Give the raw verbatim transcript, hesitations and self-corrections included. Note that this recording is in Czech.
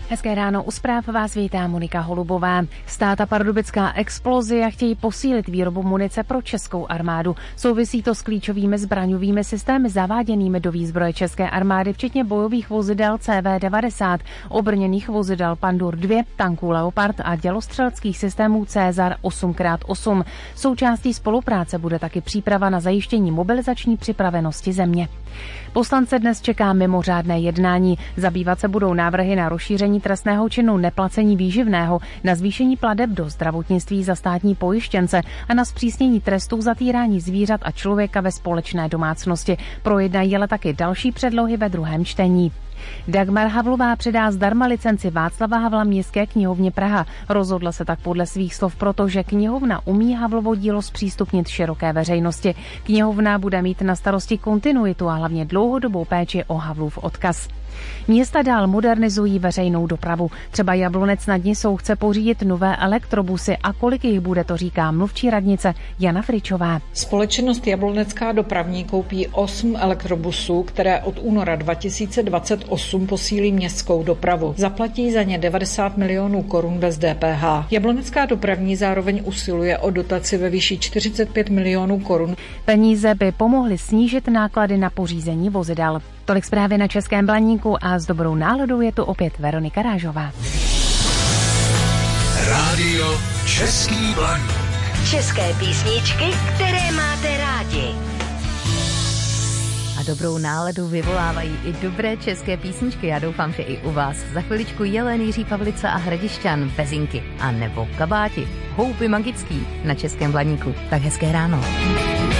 Hezké ráno, u zpráv vás vítá Monika Holubová. Stát a pardubická Explosia chtějí posílit výrobu munice pro českou armádu. Souvisí to s klíčovými zbraňovými systémy zaváděnými do výzbroje české armády, včetně bojových vozidel C V devadesát, obrněných vozidel Pandur dva, tanků Leopard a dělostřeleckých systémů César osm krát osm. Součástí spolupráce bude taky příprava na zajištění mobilizační připravenosti země. Poslance dnes čeká mimořádné jednání. Zabývat se budou návrhy na rozšíření trestného činu neplacení výživného, na zvýšení plateb do zdravotnictví za státní pojištěnce a na zpřísnění trestů za týrání zvířat a člověka ve společné domácnosti. Projednají ale taky další předlohy ve druhém čtení. Dagmar Havlová předá zdarma licenci Václava Havla Městské knihovně Praha. Rozhodla se tak podle svých slov, protože knihovna umí Havlovo dílo zpřístupnit široké veřejnosti. Knihovna bude mít na starosti kontinuitu a hlavně dlouhodobou péči o Havlův odkaz. Města dál modernizují veřejnou dopravu. Třeba Jablonec nad Nisou chce pořídit nové elektrobusy a kolik jich bude, to říká mluvčí radnice Jana Fričová. Společnost Jablonecká dopravní koupí osm elektrobusů, které od února dva tisíce dvacet osm posílí městskou dopravu. Zaplatí za ně devadesát milionů korun bez D P H. Jablonecká dopravní zároveň usiluje o dotaci ve výši čtyřicet pět milionů korun. Peníze by pomohly snížit náklady na pořízení vozidel. Tolik zprávy na Českém Blaníku a s dobrou náladou je tu opět Veronika Rážová. Rádio Český Blaník. České písničky, které máte rádi. A dobrou náladu vyvolávají i dobré české písničky. Já doufám, že i u vás. Za chviličku Jelen, Jiří Pavlica a Hradišťan, Bezinky a nebo Kabáti. Houby magický na Českém Blaníku. Tak hezké ráno.